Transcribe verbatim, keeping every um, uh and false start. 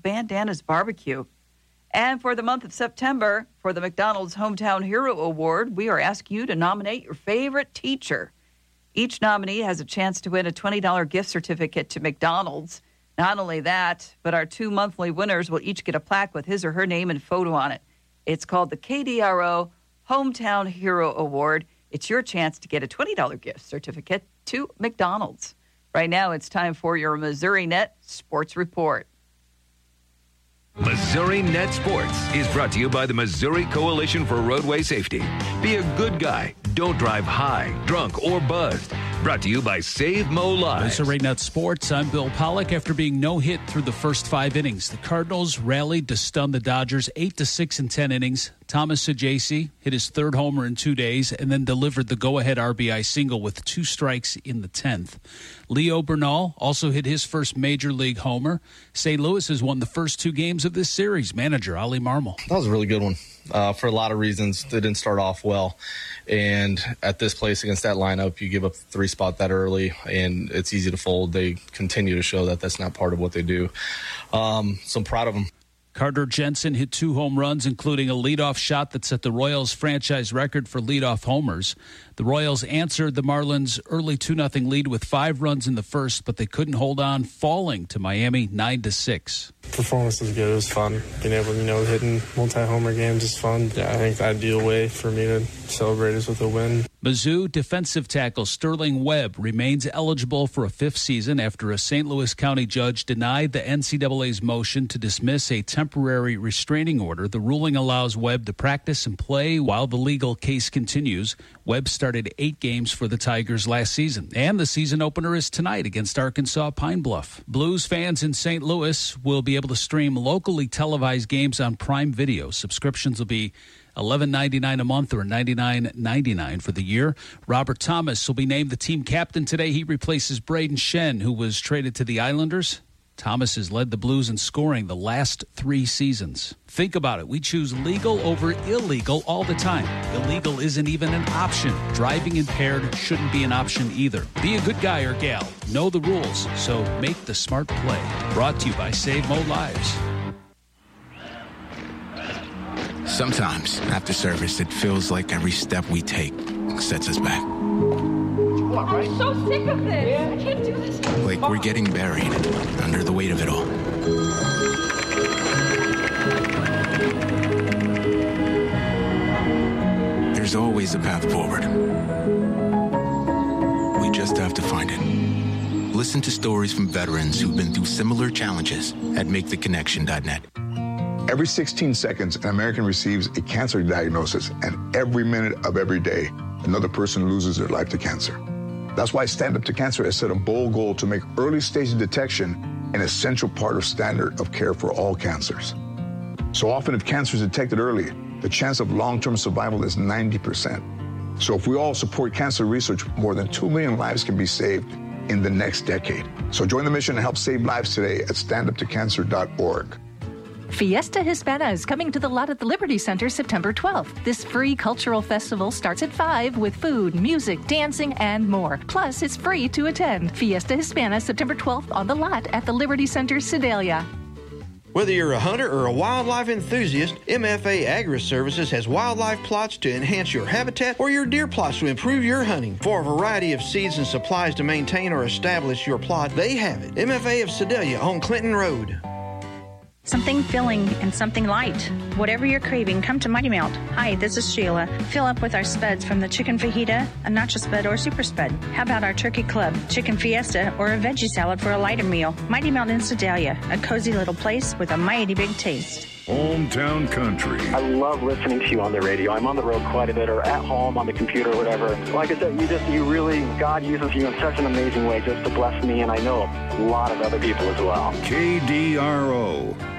Bandanas Barbecue. And for the month of September, for the McDonald's Hometown Hero Award, we are asking you to nominate your favorite teacher. Each nominee has a chance to win a twenty dollars gift certificate to McDonald's. Not only that, but our two monthly winners will each get a plaque with his or her name and photo on it. It's called the K D R O Hometown Hero Award. It's your chance to get a twenty dollars gift certificate to McDonald's. Right now, it's time for your Missouri Net Sports Report. Missouri Net Sports is brought to you by the Missouri Coalition for Roadway Safety. Be a good guy. Don't drive high, drunk, or buzzed. Brought to you by Save Mo Lives. Missouri Net Sports, I'm Bill Pollack. After being no-hit through the first five innings, the Cardinals rallied to stun the Dodgers eight to six in ten innings. Thomas Saggese hit his third homer in two days and then delivered the go-ahead R B I single with two strikes in the tenth. Leo Bernal also hit his first major league homer. Saint Louis has won the first two games of this series. Manager Ollie Marmol. That was a really good one uh, for a lot of reasons. They didn't start off well. And at this place against that lineup, you give up three spot that early, and it's easy to fold. They continue to show that that's not part of what they do. Um, so I'm proud of them. Carter Jensen hit two home runs, including a leadoff shot that set the Royals' franchise record for leadoff homers. The Royals answered the Marlins' early two nothing lead with five runs in the first, but they couldn't hold on, falling to Miami nine to six. Performance was good. It was fun. Being able, you know, hitting multi-homer games is fun. Yeah, I think the ideal way for me to celebrate is with a win. Mizzou defensive tackle Sterling Webb remains eligible for a fifth season after a Saint Louis County judge denied the N C double A's motion to dismiss a temporary restraining order. The ruling allows Webb to practice and play while the legal case continues. Webb started eight games for the Tigers last season, and the season opener is tonight against Arkansas Pine Bluff. Blues fans in Saint Louis will be able to stream locally televised games on Prime Video. Subscriptions will be eleven ninety-nine a month or ninety-nine ninety-nine for the year. Robert Thomas will be named the team captain today. He replaces Braden Shen, who was traded to the Islanders. Thomas has led the Blues in scoring the last three seasons. Think about it. We choose legal over illegal all the time. Illegal isn't even an option. Driving impaired shouldn't be an option either. Be a good guy or gal. Know the rules, so make the smart play. Brought to you by Save Mo Lives. Sometimes, after service, it feels like every step we take sets us back. I'm so sick of this. I can't do this. Like we're getting buried under the weight of it all. There's always a path forward. We just have to find it. Listen to stories from veterans who've been through similar challenges at make the connection dot net. Every sixteen seconds, an American receives a cancer diagnosis, and every minute of every day, another person loses their life to cancer. That's why Stand Up to Cancer has set a bold goal to make early-stage detection an essential part of standard of care for all cancers. So often, if cancer is detected early, the chance of long-term survival is ninety percent. So if we all support cancer research, more than two million lives can be saved in the next decade. So join the mission and help save lives today at stand up to cancer dot org. Fiesta Hispana is coming to the lot at the Liberty Center September twelfth. This free cultural festival starts at five with food, music, dancing, and more. Plus, it's free to attend. Fiesta Hispana September twelfth on the lot at the Liberty Center, Sedalia. Whether you're a hunter or a wildlife enthusiast, M F A Agri-Services has wildlife plots to enhance your habitat or your deer plots to improve your hunting. For a variety of seeds and supplies to maintain or establish your plot, they have it. M F A of Sedalia on Clinton Road. Something filling and something light. Whatever you're craving, come to Mighty Melt. Hi, this is Sheila. Fill up with our spuds from the chicken fajita, a nacho spud, or super spud. How about our turkey club, chicken fiesta, or a veggie salad for a lighter meal? Mighty Melt in Sedalia, a cozy little place with a mighty big taste. Hometown Country. I love listening to you on the radio. I'm on the road quite a bit, or at home on the computer or whatever. Like I said, you just, you really, God uses you in such an amazing way just to bless me, and I know a lot of other people as well. K D R O.